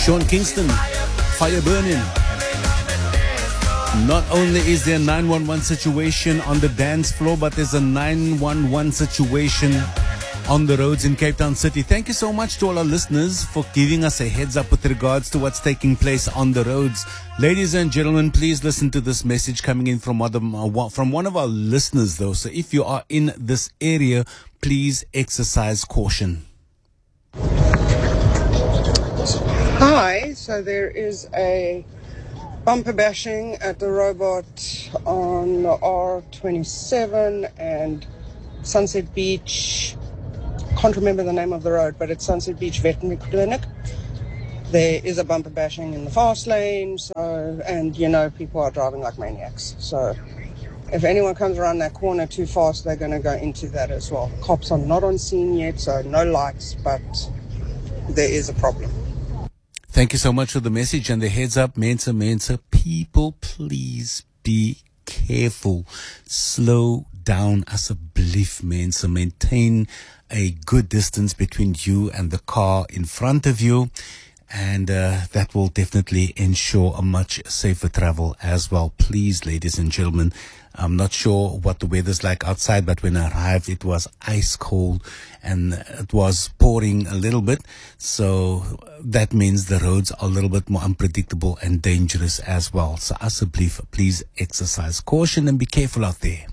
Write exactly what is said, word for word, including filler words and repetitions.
Sean Kingston, Fire Burning. Not only is there a nine one one situation on the dance floor, but there's a nine one one situation on the roads in Cape Town City. Thank you so much to all our listeners for giving us a heads up with regards to what's taking place on the roads. Ladies and gentlemen, please listen to this message coming in from one of, from one of our listeners, though. So if you are in this area, please exercise caution. Hi, so there is a bumper bashing at the Robot on R twenty-seven and Sunset Beach. Can't remember the name of the road, but it's Sunset Beach Veterinary Clinic. There is a bumper bashing in the fast lane, so and you know people are driving like maniacs. So if anyone comes around that corner too fast, they're going to go into that as well. Cops are not on scene yet, so no lights, but there is a problem. Thank you so much for the message and the heads up. Mensa, Mensa, people, please be careful. Slow down as a belief, Mensa. Maintain a good distance between you and the car in front of you. And uh, that will definitely ensure a much safer travel as well. Please, ladies and gentlemen, I'm not sure what the weather's like outside, but when I arrived, it was ice cold and it was pouring a little bit. So that means the roads are a little bit more unpredictable and dangerous as well. So as a belief, please exercise caution and be careful out there.